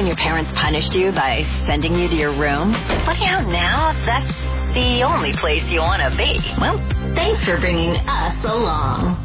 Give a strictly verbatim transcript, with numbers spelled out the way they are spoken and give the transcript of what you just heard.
when your parents punished you by sending you to your room? Funny how now that's the only place you want to be. Well, thanks for bringing us along.